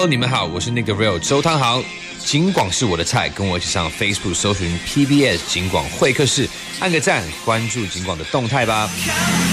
Hello， 你们好，我是那个 Real 周汤豪。警广是我的菜，跟我一起上 Facebook 搜寻 PBS 警广会客室，按个赞，关注警广的动态吧。